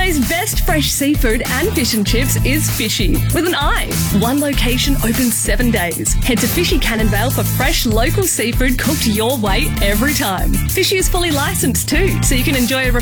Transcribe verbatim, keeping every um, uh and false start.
Australia's best fresh seafood and fish and chips is Fishy, with an I. One location open seven days. Head to Fishy Cannonvale for fresh local seafood cooked your way every time. Fishy is fully licensed too, so you can enjoy a